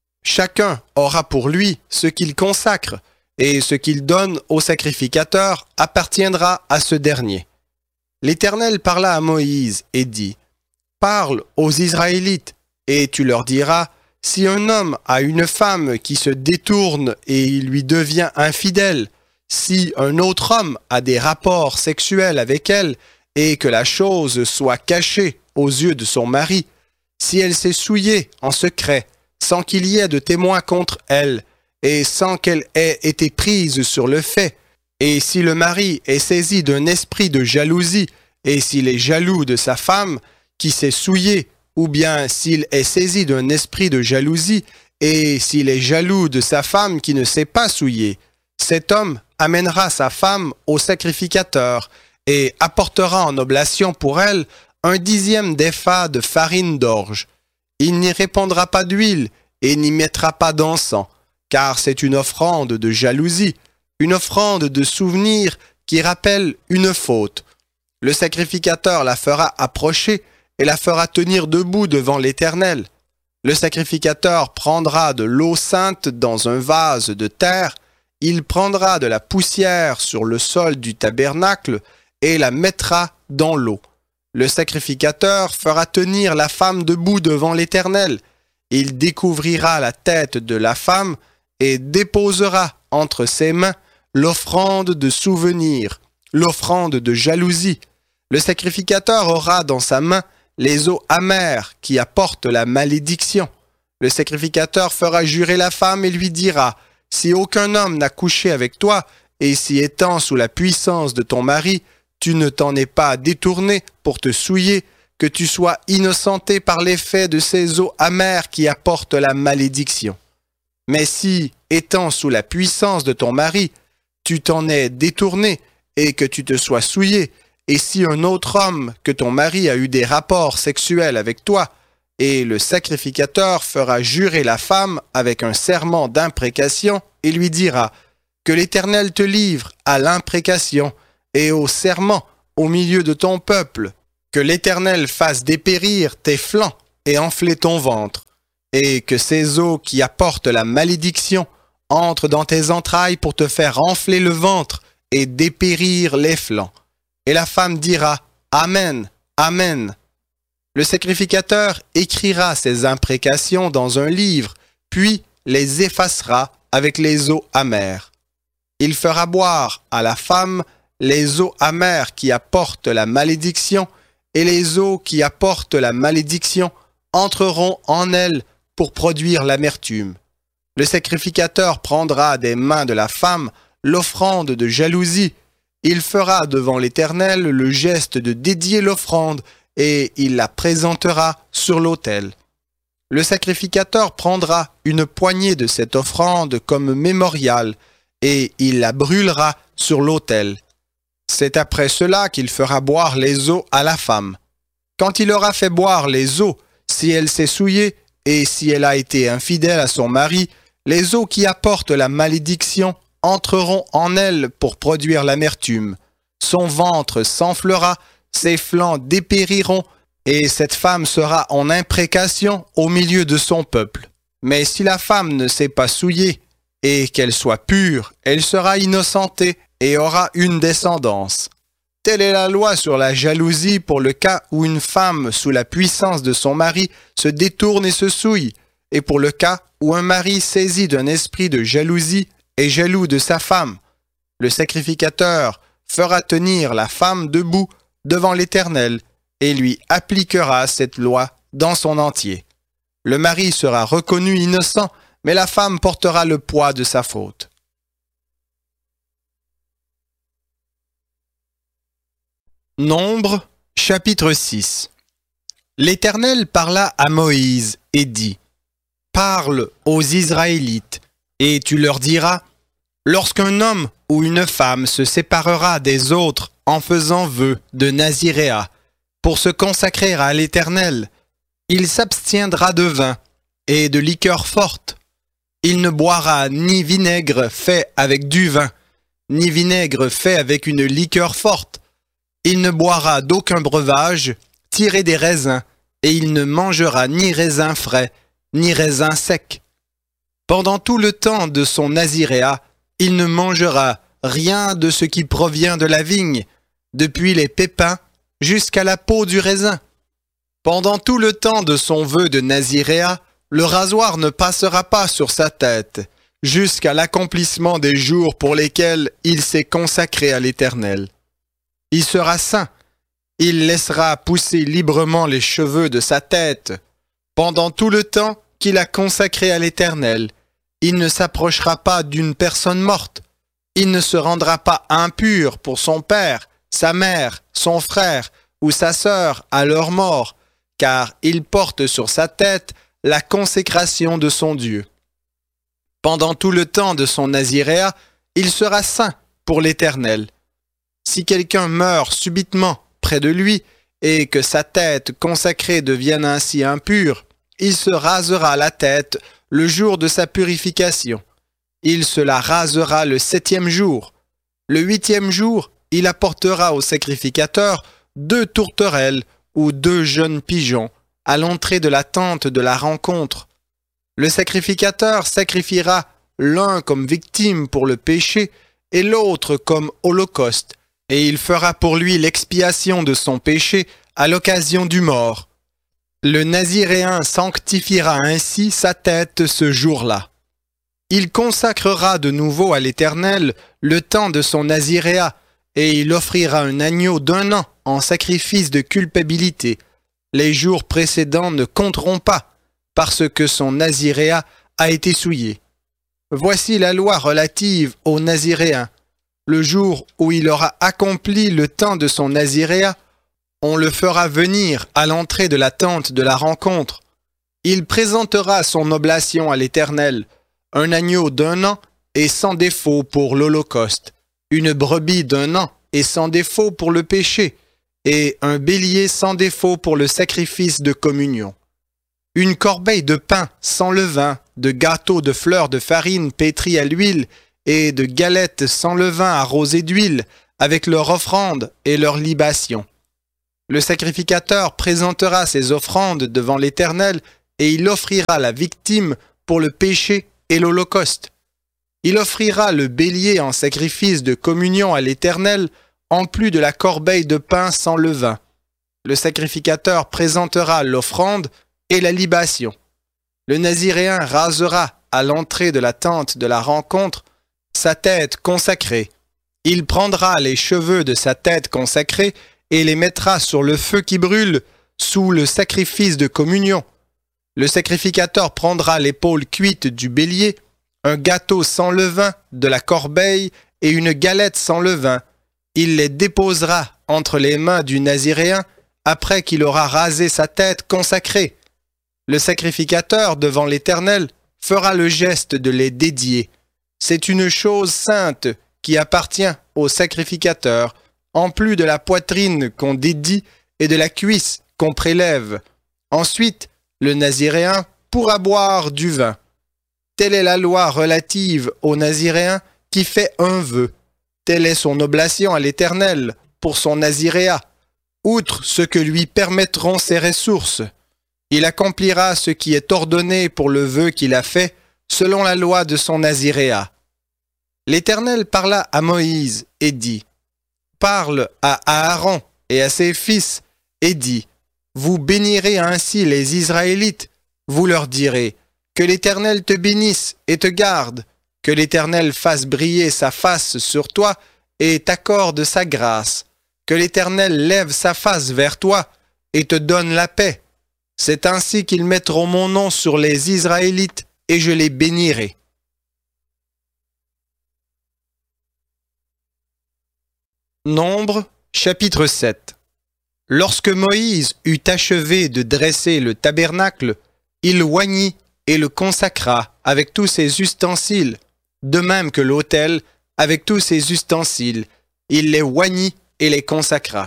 Chacun aura pour lui ce qu'il consacre, et ce qu'il donne au sacrificateur appartiendra à ce dernier. L'Éternel parla à Moïse et dit, « Parle aux Israélites, et tu leur diras, si un homme a une femme qui se détourne et il lui devient infidèle, si un autre homme a des rapports sexuels avec elle et que la chose soit cachée aux yeux de son mari, si elle s'est souillée en secret, sans qu'il y ait de témoins contre elle, et sans qu'elle ait été prise sur le fait, et si le mari est saisi d'un esprit de jalousie, et s'il est jaloux de sa femme qui s'est souillée, ou bien s'il est saisi d'un esprit de jalousie, et s'il est jaloux de sa femme qui ne s'est pas souillée, cet homme amènera sa femme au sacrificateur, et apportera en oblation pour elle 1/10 d'épha de farine d'orge. Il n'y répandra pas d'huile, et n'y mettra pas d'encens, car c'est une offrande de jalousie, une offrande de souvenir qui rappelle une faute. Le sacrificateur la fera approcher et la fera tenir debout devant l'Éternel. Le sacrificateur prendra de l'eau sainte dans un vase de terre, il prendra de la poussière sur le sol du tabernacle et la mettra dans l'eau. Le sacrificateur fera tenir la femme debout devant l'Éternel. Il découvrira la tête de la femme et déposera entre ses mains l'offrande de souvenir, l'offrande de jalousie. Le sacrificateur aura dans sa main les eaux amères qui apportent la malédiction. Le sacrificateur fera jurer la femme et lui dira, « Si aucun homme n'a couché avec toi, et si étant sous la puissance de ton mari, tu ne t'en es pas détourné pour te souiller, que tu sois innocenté par l'effet de ces eaux amères qui apportent la malédiction. Mais si, étant sous la puissance de ton mari, tu t'en es détourné et que tu te sois souillé, et si un autre homme que ton mari a eu des rapports sexuels avec toi, et le sacrificateur fera jurer la femme avec un serment d'imprécation et lui dira, que l'Éternel te livre à l'imprécation et au serment au milieu de ton peuple, que l'Éternel fasse dépérir tes flancs et enfler ton ventre, et que ces eaux qui apportent la malédiction entrent dans tes entrailles pour te faire enfler le ventre et dépérir les flancs. Et la femme dira, Amen, Amen. Le sacrificateur écrira ces imprécations dans un livre, puis les effacera avec les eaux amères. Il fera boire à la femme les eaux amères qui apportent la malédiction, et les eaux qui apportent la malédiction entreront en elle pour produire l'amertume. Le sacrificateur prendra des mains de la femme l'offrande de jalousie. Il fera devant l'Éternel le geste de dédier l'offrande, et il la présentera sur l'autel. Le sacrificateur prendra une poignée de cette offrande comme mémorial, et il la brûlera sur l'autel. C'est après cela qu'il fera boire les eaux à la femme. Quand il aura fait boire les eaux, si elle s'est souillée et si elle a été infidèle à son mari, les eaux qui apportent la malédiction entreront en elle pour produire l'amertume. Son ventre s'enflera, ses flancs dépériront, et cette femme sera en imprécation au milieu de son peuple. Mais si la femme ne s'est pas souillée, et qu'elle soit pure, elle sera innocentée et aura une descendance. Telle est la loi sur la jalousie pour le cas où une femme, sous la puissance de son mari, se détourne et se souille, et pour le cas où un mari saisi d'un esprit de jalousie est jaloux de sa femme. Le sacrificateur fera tenir la femme debout devant l'Éternel et lui appliquera cette loi dans son entier. Le mari sera reconnu innocent, mais la femme portera le poids de sa faute. Nombre, chapitre 6. L'Éternel parla à Moïse et dit : Parle aux Israélites, et tu leur diras : Lorsqu'un homme ou une femme se séparera des autres en faisant vœu de naziréat pour se consacrer à l'Éternel, il s'abstiendra de vin et de liqueur forte. Il ne boira ni vinaigre fait avec du vin, ni vinaigre fait avec une liqueur forte. Il ne boira d'aucun breuvage tiré des raisins, et il ne mangera ni raisins frais, ni raisins secs. Pendant tout le temps de son naziréat, il ne mangera rien de ce qui provient de la vigne, depuis les pépins jusqu'à la peau du raisin. Pendant tout le temps de son vœu de naziréat, le rasoir ne passera pas sur sa tête, jusqu'à l'accomplissement des jours pour lesquels il s'est consacré à l'Éternel. Il sera saint. Il laissera pousser librement les cheveux de sa tête. Pendant tout le temps qu'il a consacré à l'Éternel, il ne s'approchera pas d'une personne morte. Il ne se rendra pas impur pour son père, sa mère, son frère ou sa sœur à leur mort, car il porte sur sa tête la consécration de son Dieu. Pendant tout le temps de son naziréat, il sera saint pour l'Éternel. Si quelqu'un meurt subitement près de lui et que sa tête consacrée devienne ainsi impure, il se rasera la tête le jour de sa purification. Il se la rasera le 7e jour. Le 8e jour, il apportera au sacrificateur 2 tourterelles ou 2 jeunes pigeons à l'entrée de la tente de la rencontre. Le sacrificateur sacrifiera l'un comme victime pour le péché et l'autre comme holocauste, et il fera pour lui l'expiation de son péché à l'occasion du mort. Le naziréen sanctifiera ainsi sa tête ce jour-là. Il consacrera de nouveau à l'Éternel le temps de son naziréat, et il offrira un agneau d'1 an en sacrifice de culpabilité. Les jours précédents ne compteront pas, parce que son naziréat a été souillé. Voici la loi relative au naziréen. Le jour où il aura accompli le temps de son naziréat, on le fera venir à l'entrée de la tente de la rencontre. Il présentera son oblation à l'Éternel, un agneau d'1 an et sans défaut pour l'holocauste, une brebis d'1 an et sans défaut pour le péché, et un bélier sans défaut pour le sacrifice de communion. Une corbeille de pain sans levain, de gâteaux de fleurs de farine pétris à l'huile, et de galettes sans levain arrosées d'huile, avec leur offrande et leur libation. Le sacrificateur présentera ses offrandes devant l'Éternel, et il offrira la victime pour le péché et l'holocauste. Il offrira le bélier en sacrifice de communion à l'Éternel, en plus de la corbeille de pain sans levain. Le sacrificateur présentera l'offrande et la libation. Le naziréen rasera à l'entrée de la tente de la rencontre sa tête consacrée. Il prendra les cheveux de sa tête consacrée et les mettra sur le feu qui brûle sous le sacrifice de communion. Le sacrificateur prendra l'épaule cuite du bélier, un gâteau sans levain de la corbeille et une galette sans levain. Il les déposera entre les mains du naziréen après qu'il aura rasé sa tête consacrée. Le sacrificateur devant l'Éternel fera le geste de les dédier. C'est une chose sainte qui appartient au sacrificateur, en plus de la poitrine qu'on dédie et de la cuisse qu'on prélève. Ensuite, le naziréen pourra boire du vin. Telle est la loi relative au naziréen qui fait un vœu. Telle est son oblation à l'Éternel pour son naziréat, outre ce que lui permettront ses ressources. Il accomplira ce qui est ordonné pour le vœu qu'il a fait, selon la loi de son naziréat. L'Éternel parla à Moïse et dit : parle à Aaron et à ses fils et dit, vous bénirez ainsi les Israélites, vous leur direz, que l'Éternel te bénisse et te garde, que l'Éternel fasse briller sa face sur toi et t'accorde sa grâce, que l'Éternel lève sa face vers toi et te donne la paix. C'est ainsi qu'ils mettront mon nom sur les Israélites et je les bénirai. Nombre, chapitre 7. Lorsque Moïse eut achevé de dresser le tabernacle, il oignit et le consacra avec tous ses ustensiles, de même que l'autel avec tous ses ustensiles. Il les oignit et les consacra.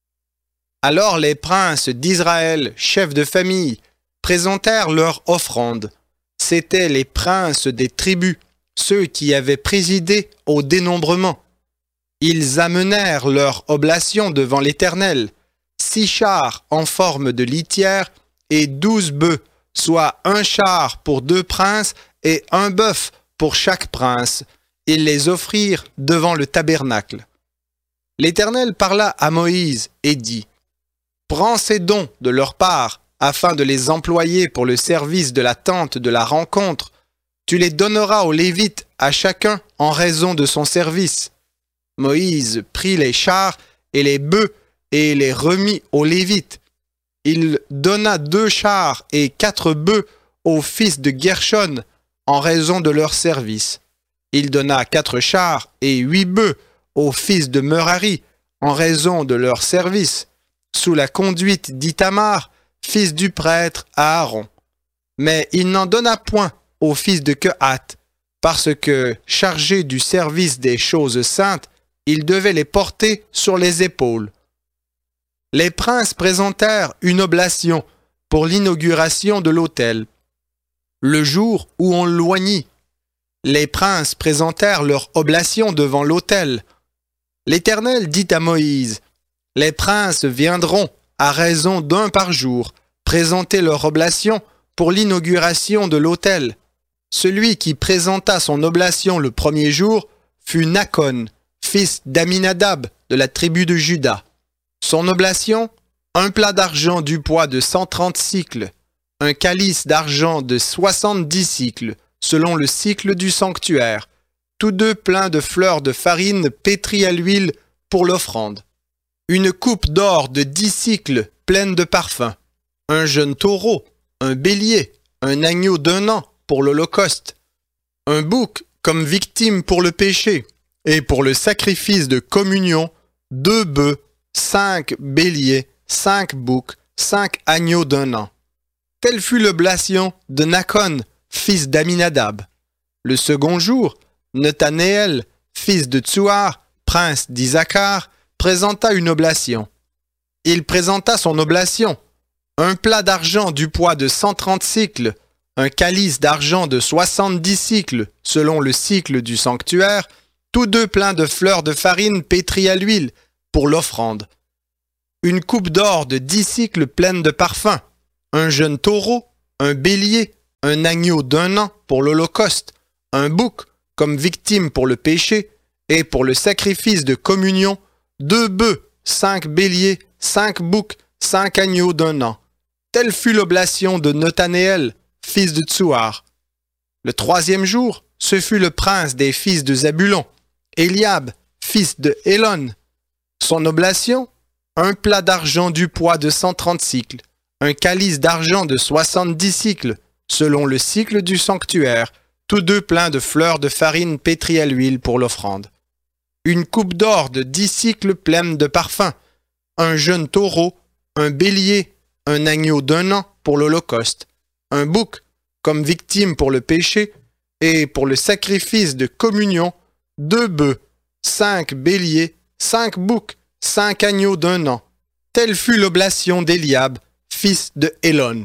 Alors les princes d'Israël, chefs de famille, présentèrent leur offrande. C'étaient les princes des tribus, ceux qui avaient présidé au dénombrement. Ils amenèrent leur oblation devant l'Éternel, 6 chars en forme de litière et 12 bœufs, soit 1 char pour 2 princes et 1 bœuf pour chaque prince. Ils les offrirent devant le tabernacle. L'Éternel parla à Moïse et dit, « Prends ces dons de leur part, afin de les employer pour le service de la tente de la rencontre. Tu les donneras aux Lévites, à chacun en raison de son service. » Moïse prit les chars et les bœufs et les remit aux Lévites. Il donna 2 chars et 4 bœufs aux fils de Gershon en raison de leur service. Il donna 4 chars et 8 bœufs aux fils de Merari en raison de leur service, sous la conduite d'Ithamar, fils du prêtre Aaron. Mais il n'en donna point aux fils de Kehath, parce que, chargés du service des choses saintes, il devait les porter sur les épaules. Les princes présentèrent une oblation pour l'inauguration de l'autel. Le jour où on l'oignit, les princes présentèrent leur oblation devant l'autel. L'Éternel dit à Moïse, « Les princes viendront, à raison d'1 par jour, présenter leur oblation pour l'inauguration de l'autel. Celui qui présenta son oblation le premier jour fut Nakon, fils d'Aminadab de la tribu de Juda. Son oblation, 1 plat d'argent du poids de 130 cycles, un calice d'argent de 70 cycles, selon le cycle du sanctuaire, tous 2 pleins de fleurs de farine pétries à l'huile pour l'offrande. Une coupe d'or de 10 cycles pleine de parfums, un jeune taureau, un bélier, un agneau d'1 an pour l'holocauste, un bouc comme victime pour le péché, et pour le sacrifice de communion, 2 bœufs, 5 béliers, 5 boucs, 5 agneaux d'1 an. Telle fut l'oblation de Nakon, fils d'Aminadab. Le second jour, Nethanéel, fils de Tsuar, prince d'Isaacar, présenta une oblation. Il présenta son oblation, 1 plat d'argent du poids de 130 cycles, un calice d'argent de 70 cycles, selon le cycle du sanctuaire, tous 2 pleins de fleurs de farine pétries à l'huile, pour l'offrande. Une coupe d'or de 10 cycles pleine de parfums, un jeune taureau, un bélier, un agneau d'1 an pour l'holocauste, un bouc comme victime pour le péché, et pour le sacrifice de communion, 2 bœufs, 5 béliers, 5 boucs, 5 agneaux d'1 an. Telle fut l'oblation de Nethanéel, fils de Tsuar. Le 3e jour, ce fut le prince des fils de Zabulon, Eliab, fils de Hélon. Son oblation, 1 plat d'argent du poids de 130 cycles, un calice d'argent de 70 cycles, selon le cycle du sanctuaire, tous 2 pleins de fleurs de farine pétries à l'huile pour l'offrande. Une coupe d'or de 10 cycles pleine de parfums, un jeune taureau, un bélier, un agneau d'1 an pour l'holocauste, un bouc comme victime pour le péché, et pour le sacrifice de communion, 2 bœufs, 5 béliers, 5 boucs, 5 agneaux d'1 an. Telle fut l'oblation d'Eliab, fils de Hélon.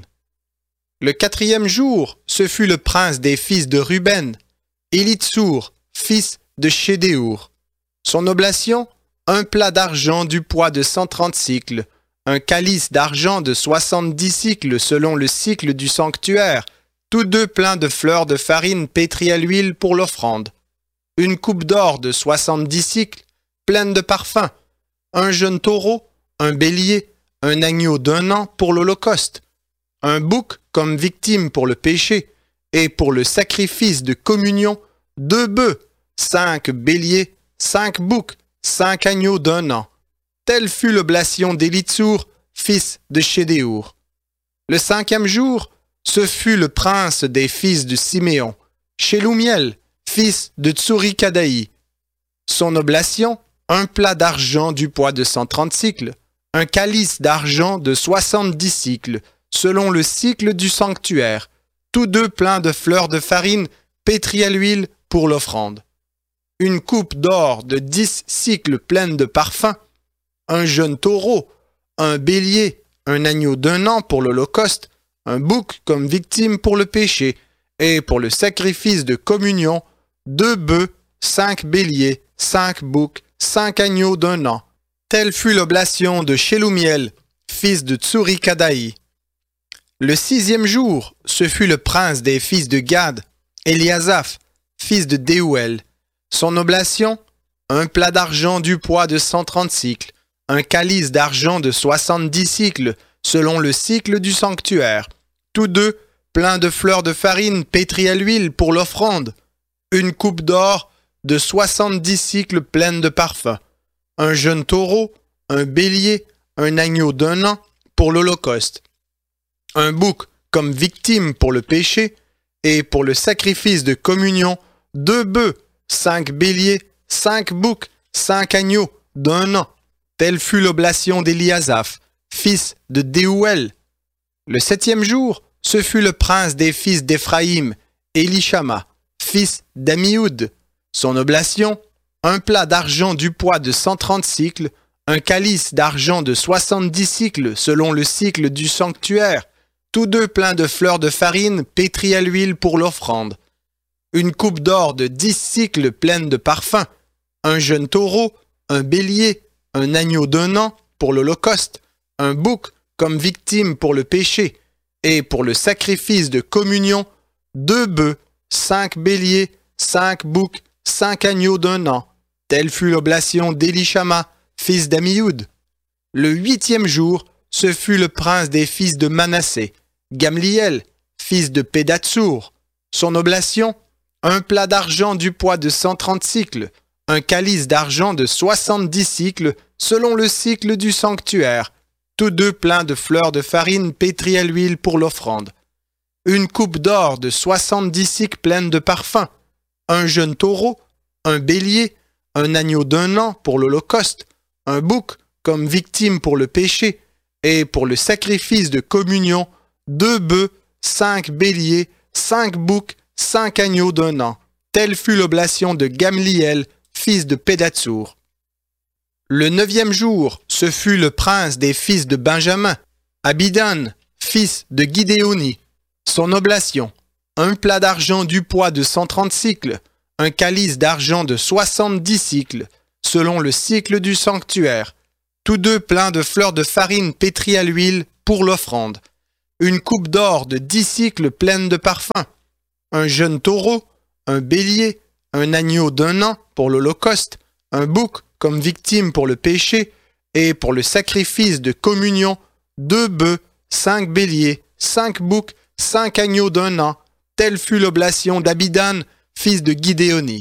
Le 4e jour, ce fut le prince des fils de Ruben, Élitsour, fils de Chédéour. Son oblation, 1 plat d'argent du poids de 130 cycles, un calice d'argent de 70 cycles selon le cycle du sanctuaire, tous 2 pleins de fleurs de farine pétries à l'huile pour l'offrande. Une coupe d'or de 70 cycles, pleine de parfums, un jeune taureau, un bélier, un agneau d'1 an pour l'Holocauste, un bouc comme victime pour le péché, et pour le sacrifice de communion, 2 bœufs, 5 béliers, 5 boucs, 5 agneaux d'1 an. Telle fut l'oblation d'Élitsour, fils de Chédéour. Le 5e jour, ce fut le prince des fils de Siméon, Shelumiel, fils de Tsourikadaï. Son oblation, un plat d'argent du poids de 130 cycles, un calice d'argent de 70 cycles, selon le cycle du sanctuaire, tous 2 pleins de fleurs de farine pétries à l'huile pour l'offrande. Une coupe d'or de 10 cycles pleine de parfums, un jeune taureau, un bélier, un agneau d'1 an pour l'Holocauste, un bouc comme victime pour le péché, et pour le sacrifice de communion, 2 bœufs, 5 béliers, 5 boucs, 5 agneaux d'1 an. Telle fut l'oblation de Shelumiel, fils de Tsourikadaï. Le 6e jour, ce fut le prince des fils de Gad, Eliasaph, fils de Déouel. Son oblation, un plat d'argent du poids de 130 cycles, un calice d'argent de 70 cycles, selon le cycle du sanctuaire, tous 2 pleins de fleurs de farine pétries à l'huile pour l'offrande, une coupe d'or de 70 cycles pleine de parfums, un jeune taureau, un bélier, un agneau d'1 an pour l'Holocauste, un bouc comme victime pour le péché, et pour le sacrifice de communion, 2 bœufs, 5 béliers, 5 boucs, 5 agneaux d'1 an. Telle fut l'oblation d'Eliasaph, fils de Déouel. Le 7e jour, ce fut le prince des fils d'Éphraïm, Élishama, fils d'Amioud. Son oblation, un plat d'argent du poids de 130 cycles, un calice d'argent de 70 cycles selon le cycle du sanctuaire, tous 2 pleins de fleurs de farine pétries à l'huile pour l'offrande. Une coupe d'or de 10 cycles pleine de parfums, un jeune taureau, un bélier, un agneau d'1 an pour l'Holocauste, un bouc comme victime pour le péché, et pour le sacrifice de communion, 2 bœufs, 5 béliers, 5 boucs, 5 agneaux d'1 an. Telle fut l'oblation d'Élishama, fils d'Amioud. Le 8e jour, ce fut le prince des fils de Manassé, Gamliel, fils de Pédatsour. Son oblation, un plat d'argent du poids de 130 cycles, un calice d'argent de 70 cycles, selon le cycle du sanctuaire, tous 2 pleins de fleurs de farine pétries à l'huile pour l'offrande. Une coupe d'or de 70 cycles pleine de parfums, un jeune taureau, un bélier, un agneau d'1 an pour l'Holocauste, un bouc comme victime pour le péché, et pour le sacrifice de communion, 2 bœufs, 5 béliers, 5 boucs, 5 agneaux d'1 an. Telle fut l'oblation de Gamliel, fils de Pédatsour. Le 9e jour, ce fut le prince des fils de Benjamin, Abidan, fils de Gidéoni. Son oblation, un plat d'argent du poids de 130 cycles, un calice d'argent de 70 cycles, selon le cycle du sanctuaire, tous 2 pleins de fleurs de farine pétries à l'huile pour l'offrande, une coupe d'or de 10 cycles pleine de parfums, un jeune taureau, un bélier, un agneau d'1 an pour l'Holocauste, un bouc comme victime pour le péché, et pour le sacrifice de communion, 2 bœufs, 5 béliers, 5 boucs, 5 agneaux d'1 an. Telle fut l'oblation d'Abidan, fils de Gidéoni.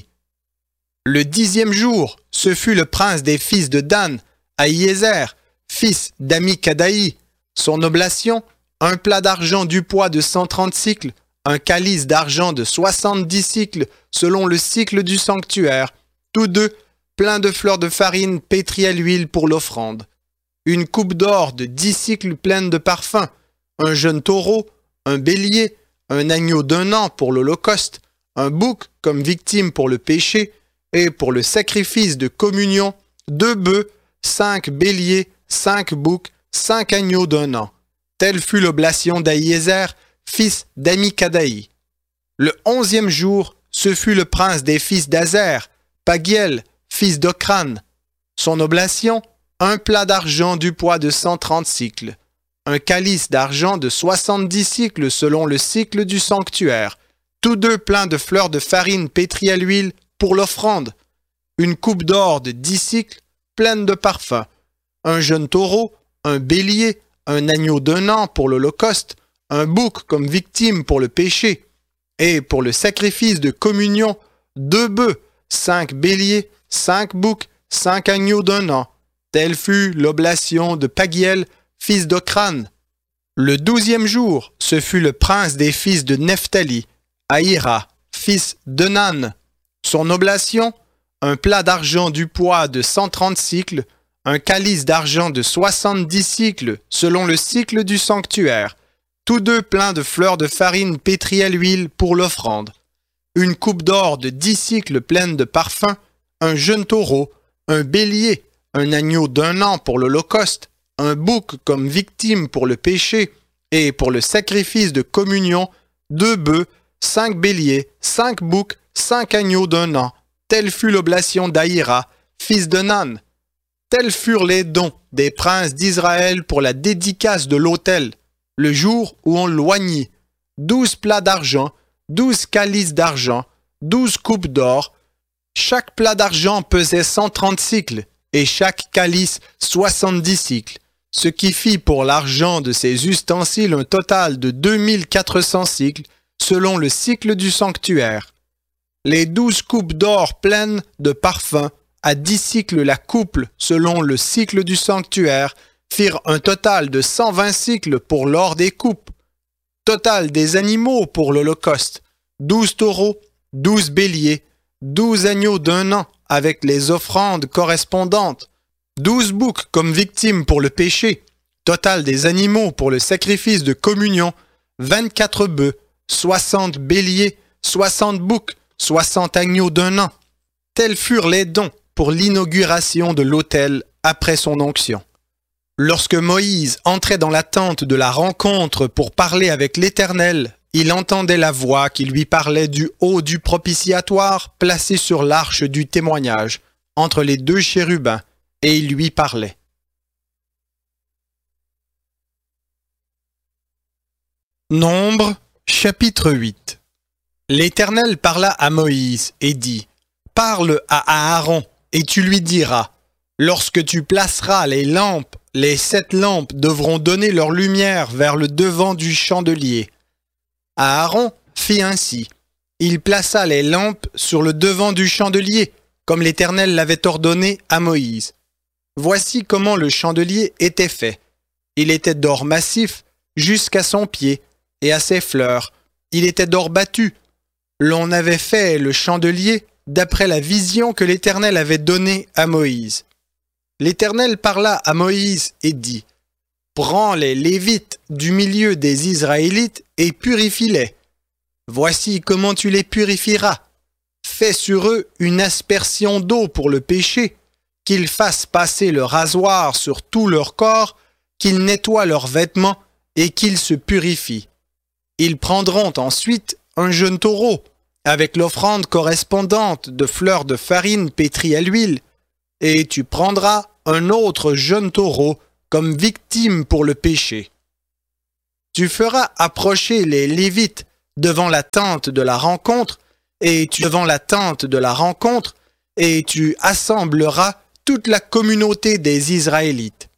Le 10e jour, ce fut le prince des fils de Dan, Ahiézer, fils d'Amicadaï. Son oblation, un plat d'argent du poids de 130 cycles, un calice d'argent de 70 cycles, selon le cycle du sanctuaire, tous 2 pleins de fleurs de farine pétries à l'huile pour l'offrande. Une coupe d'or de 10 cycles pleine de parfums, un jeune taureau, un bélier, un agneau d'1 an pour l'Holocauste, un bouc comme victime pour le péché, et pour le sacrifice de communion, 2 bœufs, 5 béliers, 5 boucs, 5 agneaux d'1 an. Telle fut l'oblation d'Ahiézer, fils d'Amicadaï. Le 11e jour, ce fut le prince des fils d'Azer, Pagiel, fils d'Ocran. Son oblation, un plat d'argent du poids de 130 cycles, un calice d'argent de 70 cycles selon le cycle du sanctuaire, tous 2 pleins de fleurs de farine pétries à l'huile pour l'offrande, une coupe d'or de 10 cycles pleine de parfums, un jeune taureau, un bélier, un agneau d'un an pour l'holocauste, un bouc comme victime pour le péché, et pour le sacrifice de communion, 2 bœufs, 5 béliers, 5 boucs, 5 agneaux d'un an. Telle fut l'oblation de Pagiel, fils d'Ocran. Le 12e jour, ce fut le prince des fils de Nephtali, Ahira, fils d'Enan. Son oblation, un plat d'argent du poids de 130 cycles, un calice d'argent de 70 cycles selon le cycle du sanctuaire, tous deux pleins de fleurs de farine pétrie à l'huile pour l'offrande, une coupe d'or de 10 cycles pleine de parfums, un jeune taureau, un bélier, un agneau d'un an pour l'holocauste, un bouc comme victime pour le péché, et pour le sacrifice de communion, 2 bœufs, 5 béliers, 5 boucs, 5 agneaux d'un an. Telle fut l'oblation d'Ahira, fils de Nan. Tels furent les dons des princes d'Israël pour la dédicace de l'autel, le jour où on l'oignit. 12 plats d'argent, 12 calices d'argent, 12 coupes d'or. Chaque plat d'argent pesait 130 cycles, et chaque calice 70 cycles, ce qui fit pour l'argent de ces ustensiles un total de 2400 cycles, selon le cycle du sanctuaire. Les 12 coupes d'or pleines de parfums, à 10 cycles la coupe selon le cycle du sanctuaire, firent un total de 120 cycles pour l'or des coupes. Total des animaux pour l'holocauste, 12 taureaux, 12 béliers, 12 agneaux d'un an avec les offrandes correspondantes, 12 boucs comme victimes pour le péché, total des animaux pour le sacrifice de communion, 24 bœufs, 60 béliers, 60 boucs, 60 agneaux d'un an. Tels furent les dons pour l'inauguration de l'autel après son onction. Lorsque Moïse entrait dans la tente de la rencontre pour parler avec l'Éternel, il entendait la voix qui lui parlait du haut du propitiatoire placé sur l'arche du témoignage, entre les 2 chérubins, et il lui parlait. Nombre, chapitre 8. L'Éternel parla à Moïse et dit, « Parle à Aaron, et tu lui diras, lorsque tu placeras les lampes, les 7 lampes devront donner leur lumière vers le devant du chandelier. » Aaron fit ainsi. Il plaça les lampes sur le devant du chandelier, comme l'Éternel l'avait ordonné à Moïse. Voici comment le chandelier était fait. Il était d'or massif jusqu'à son pied et à ses fleurs. Il était d'or battu. L'on avait fait le chandelier d'après la vision que l'Éternel avait donnée à Moïse. L'Éternel parla à Moïse et dit, « Prends les Lévites du milieu des Israélites et purifie-les. Voici comment tu les purifieras. Fais sur eux une aspersion d'eau pour le péché, qu'ils fassent passer le rasoir sur tout leur corps, qu'ils nettoient leurs vêtements et qu'ils se purifient. Ils prendront ensuite un jeune taureau, avec l'offrande correspondante de fleurs de farine pétrie à l'huile, et tu prendras un autre jeune taureau comme victime pour le péché. Tu feras approcher les Lévites devant la tente de la rencontre, et tu assembleras toute la communauté des Israélites.